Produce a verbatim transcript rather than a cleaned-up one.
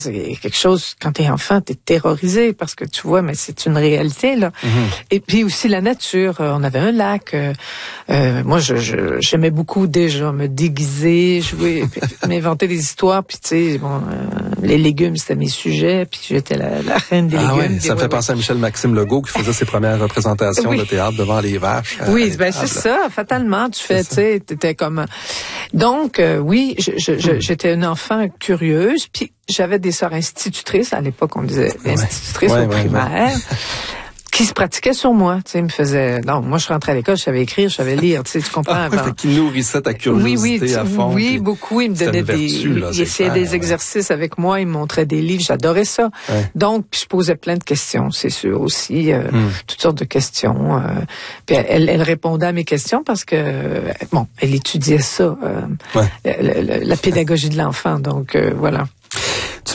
C'est quelque chose, quand t'es enfant, t'es terrorisé parce que tu vois, mais c'est une réalité, là. Mm-hmm. Et puis aussi la nature. On avait un lac. Euh, euh, moi, je, je, j'aimais beaucoup déjà me déguiser, jouer, m'inventer des histoires. Puis tu sais, bon, euh, les légumes, c'était mes sujets. Puis j'étais la, la reine des ah légumes. Ouais, ça me fait ouais, penser ouais. à Michel-Maxime Legault qui faisait ses premières représentations oui. de théâtre devant les vaches. Oui, ben c'est ça. Fatalement, tu fais, tu sais, t'étais comme... Donc, euh, oui, je, je, je, j'étais une enfant curieuse. Puis j'avais des sœurs institutrices, à l'époque on disait institutrices ouais. au ouais, primaire, ouais. qui se pratiquaient sur moi, tu sais, ils me faisaient... Non, moi je rentrais à l'école, je savais écrire, je savais lire, tu sais, tu comprends. Ah, ouais, qui nourrissait ta curiosité oui, oui, à fond. Oui, beaucoup, ils me donnaient des... Vertu, là, ils essayaient des ouais. exercices avec moi, ils me montraient des livres, j'adorais ça. Ouais. Donc, je posais plein de questions, c'est sûr, aussi, euh, hmm. toutes sortes de questions. Euh, puis elle, elle répondait à mes questions parce que, bon, elle étudiait ça, euh, ouais. la, la, la pédagogie de l'enfant, donc euh, voilà.